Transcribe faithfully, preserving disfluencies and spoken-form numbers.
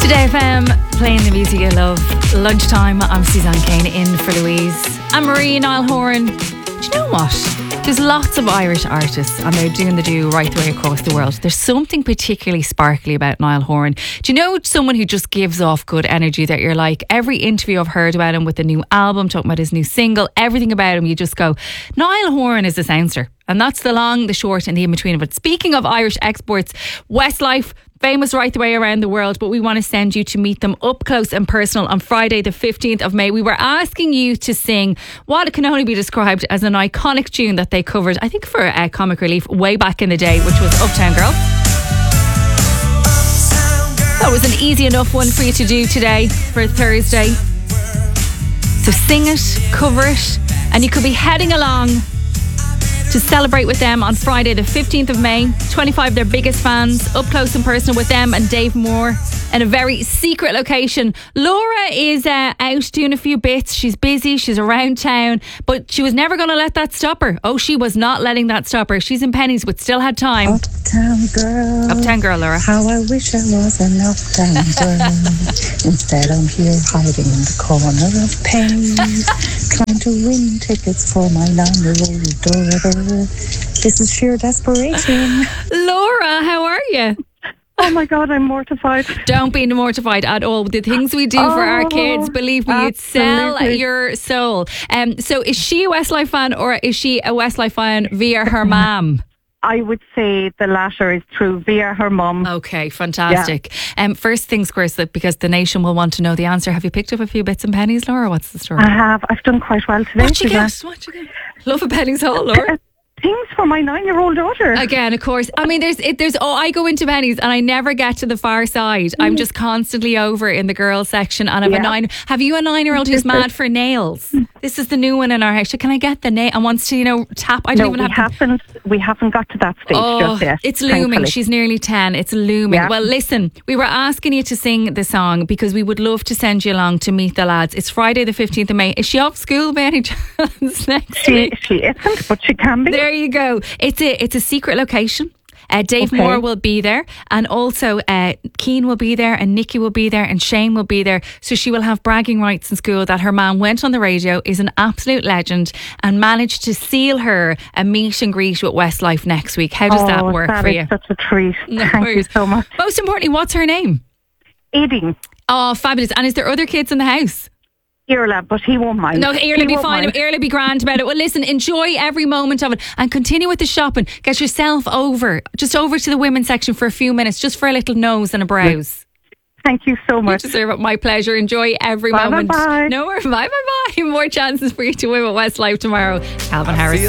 Today F M, playing the music you love. Lunchtime, I'm Suzanne Kane in for Louise. I'm Marie Niall Horan. Do you know what? There's lots of Irish artists and they're doing the do right the way across the world. There's something particularly sparkly about Niall Horan. Do you know someone who just gives off good energy that you're like, every interview I've heard about him with the new album, talking about his new single, everything about him, you just go, Niall Horan is a soundster. And that's the long, the short and the in-between of it. Speaking of Irish exports, Westlife, famous right the way around the world, but we want to send you to meet them up close and personal on Friday the fifteenth of May. We were asking you to sing what can only be described as an iconic tune that they covered, I think for uh, Comic Relief way back in the day, which was Uptown Girl. That was an easy enough one for you to do today for Thursday. So sing it, cover it, and you could be heading along to celebrate with them on Friday the fifteenth of May. twenty-five of their biggest fans, up close and personal with them and Dave Moore in a very secret location. Laura is uh, out doing a few bits. She's busy, she's around town, but she was never going to let that stop her. Oh, she was not letting that stop her. She's in Pennies but still had time. Uptown girl. Uptown girl, Laura. How I wish I was an uptown girl. Instead I'm here hiding in the corner of Pennies, trying to win tickets for my nine-year-old daughter. This is sheer desperation. Laura, how are you? Oh my God, I'm mortified. Don't be mortified at all. The things we do oh, for our kids, believe me, you'd sell your soul. Um, so is she a Westlife fan or is she a Westlife fan via her mum? I would say the latter is true, via her mum. Okay, fantastic. Yeah. Um, first things first, because the nation will want to know the answer. Have you picked up a few bits and pennies, Laura? What's the story? I have. I've done quite well today. What you get? What you get? Love a penny's haul, Laura. Things for my nine-year-old daughter. Again, of course. I mean, there's, it, there's. Oh, I go into Pennies and I never get to the far side. Mm. I'm just constantly over in the girls section, and I've yeah. a nine. Have you a nine-year-old who's mad for nails? This is the new one in our house. So can I get the nail? And wants to, you know, tap. I don't no, even we have. haven't. The... We haven't got to that stage oh, just yet. It's looming. Thankfully. She's nearly ten. It's looming. Yeah. Well, listen, we were asking you to sing the song because we would love to send you along to meet the lads. It's Friday the fifteenth of May. Is she off school by any chance next she, week? She isn't, but she can be. There you go. It's a it's a secret location. Uh, Dave okay. Moore will be there, and also uh, Keane will be there, and Nikki will be there, and Shane will be there. So she will have bragging rights in school that her mum went on the radio, is an absolute legend, and managed to seal her a meet and greet with Westlife next week. How does oh, that work that for is you? Such a treat. No Thank worries. you so much. Most importantly, what's her name? Aiding. Oh, fabulous! And is there other kids in the house? Irla, but he won't mind. No, Irla be fine. Mind. Irla be grand about it. Well, listen, enjoy every moment of it and continue with the shopping. Get yourself over, just over to the women's section for a few minutes, just for a little nose and a browse. Thank you so much. You deserve it. My pleasure. Enjoy every bye, moment. Bye bye. No more. Bye bye bye. More chances for you to win with Westlife tomorrow. Calvin Harris.